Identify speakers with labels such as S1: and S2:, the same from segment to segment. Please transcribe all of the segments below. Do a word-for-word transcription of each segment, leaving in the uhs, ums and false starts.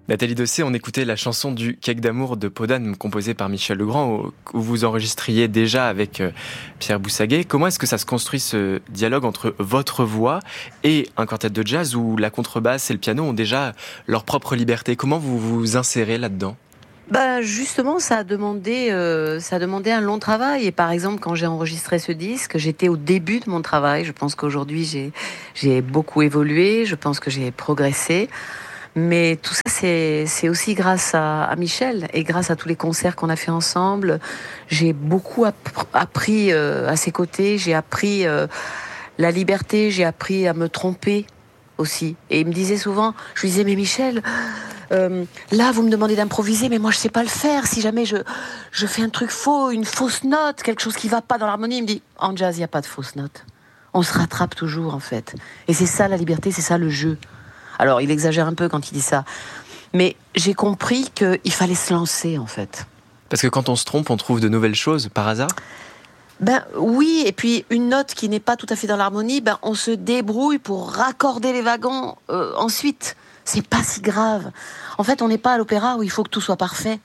S1: Nathalie Dessay, on écoutait la chanson du Cake d'amour de Peau d'Âne, composée par Michel Legrand, où vous enregistriez déjà avec Pierre Boussaguet. Comment est-ce que ça se construit, ce dialogue entre votre voix et un quartet de jazz où la contrebasse et le piano ont déjà leur propre liberté? Comment vous vous insérez là-dedans?
S2: Bah justement, ça a demandé, euh, ça a demandé un long travail. Et par exemple, quand j'ai enregistré ce disque, j'étais au début de mon travail. Je pense qu'aujourd'hui, j'ai, j'ai beaucoup évolué. Je pense que j'ai progressé. Mais tout ça, c'est, c'est aussi grâce à, à Michel et grâce à tous les concerts qu'on a fait ensemble. J'ai beaucoup app- appris euh, à ses côtés. J'ai appris euh, la liberté. J'ai appris à me tromper aussi. Et il me disait souvent, je lui disais, mais Michel, euh, là, vous me demandez d'improviser, mais moi, je sais pas le faire. Si jamais je, je fais un truc faux, une fausse note, quelque chose qui va pas dans l'harmonie, il me dit, en jazz, il n'y a pas de fausse note. On se rattrape toujours, en fait. Et c'est ça, la liberté, c'est ça, le jeu. Alors, il exagère un peu quand il dit ça. Mais j'ai compris qu'il fallait se lancer, en fait.
S1: Parce que quand on se trompe, on trouve de nouvelles choses, par hasard?
S2: Ben oui, et puis une note qui n'est pas tout à fait dans l'harmonie, ben on se débrouille pour raccorder les wagons euh, ensuite. C'est pas si grave. En fait, on n'est pas à l'opéra où il faut que tout soit parfait.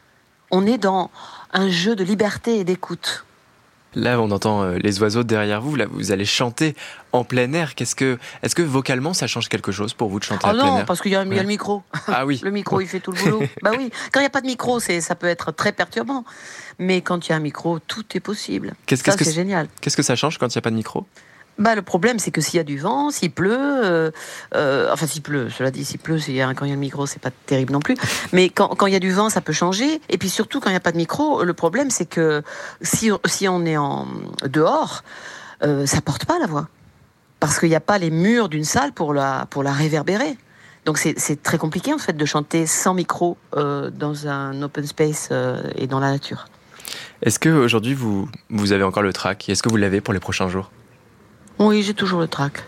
S2: On est dans un jeu de liberté et d'écoute.
S1: Là, on entend euh, les oiseaux derrière vous. Là, vous allez chanter en plein air. Qu'est-ce que, est-ce que vocalement, ça change quelque chose pour vous de chanter
S2: oh
S1: en plein
S2: non,
S1: air?
S2: parce qu'il y a, il y a le micro.
S1: Ah oui.
S2: Le micro, il fait tout le boulot. Bah oui. Quand il n'y a pas de micro, c'est, ça peut être très perturbant. Mais quand il y a un micro, tout est possible.
S1: Qu'est-ce,
S2: ça,
S1: qu'est-ce
S2: c'est
S1: que,
S2: génial.
S1: Qu'est-ce que ça change quand il n'y a pas de micro?
S2: Bah, le problème, c'est que s'il y a du vent, s'il pleut, euh, euh, enfin s'il pleut, cela dit, s'il pleut, s'il y a, quand il y a le micro, c'est pas terrible non plus. Mais quand, quand il y a du vent, ça peut changer. Et puis surtout, quand il n'y a pas de micro, le problème, c'est que si, si on est en dehors, euh, ça porte pas la voix. Parce qu'il n'y a pas les murs d'une salle pour la, pour la réverbérer. Donc c'est, c'est très compliqué, en fait, de chanter sans micro euh, dans un open space euh, et dans la nature.
S1: Est-ce qu'aujourd'hui, vous, vous avez encore le trac? Est-ce que vous l'avez pour les prochains jours?
S2: Oui, j'ai toujours le trac.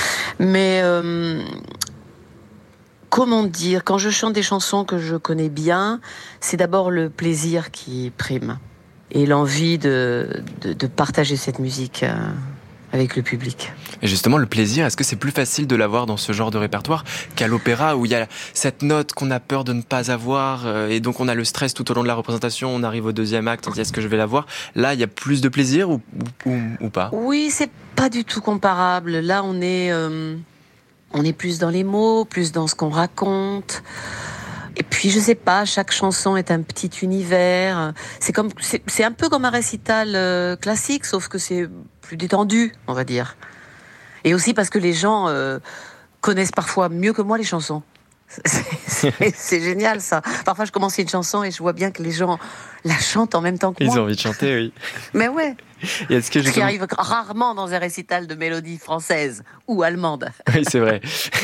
S2: Mais euh, comment dire, quand je chante des chansons que je connais bien, c'est d'abord le plaisir qui prime. Et l'envie de, de, de partager cette musique euh, avec le public.
S1: Et justement, le plaisir, est-ce que c'est plus facile de l'avoir dans ce genre de répertoire qu'à l'opéra, où il y a cette note qu'on a peur de ne pas avoir, euh, et donc on a le stress tout au long de la représentation, on arrive au deuxième acte, on dit est-ce que je vais l'avoir? Là, il y a plus de plaisir ou, ou, ou pas?
S2: Oui, c'est pas du tout comparable. Là, on est, euh, on est plus dans les mots, plus dans ce qu'on raconte. Et puis, je sais pas, chaque chanson est un petit univers. C'est comme, c'est, c'est un peu comme un récital euh, classique, sauf que c'est plus détendu, on va dire. Et aussi parce que les gens euh, connaissent parfois mieux que moi les chansons. C'est, c'est, c'est génial, ça. Parfois, je commence une chanson et je vois bien que les gens la chantent en même temps que
S1: Ils
S2: moi.
S1: ont envie de chanter, oui.
S2: Mais ouais.
S1: Et est-ce que
S2: Ce qui arrive rarement dans un récital de mélodie française ou allemande.
S1: Oui, c'est vrai.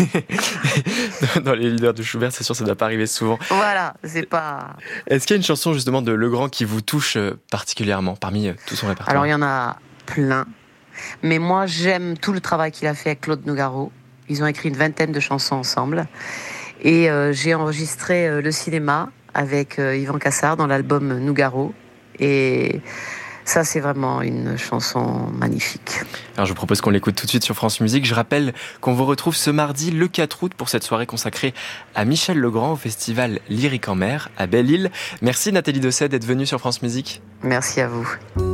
S1: Dans les leaders de Schubert, c'est sûr, ça ne doit pas arriver souvent.
S2: Voilà, c'est pas...
S1: Est-ce qu'il y a une chanson, justement, de Legrand qui vous touche particulièrement, parmi tout son répertoire?
S2: Alors, il y en a plein. Mais moi, j'aime tout le travail qu'il a fait avec Claude Nougaro. Ils ont écrit une vingtaine de chansons ensemble. Et euh, j'ai enregistré euh, le cinéma avec euh, Yvan Cassard dans l'album Nougaro. Et ça, c'est vraiment une chanson magnifique.
S1: Alors, je vous propose qu'on l'écoute tout de suite sur France Musique. Je rappelle qu'on vous retrouve ce mardi, le quatre août, pour cette soirée consacrée à Michel Legrand au festival Lyrique en mer à Belle-Île. Merci Nathalie Dessay d'être venue sur France Musique.
S2: Merci à vous.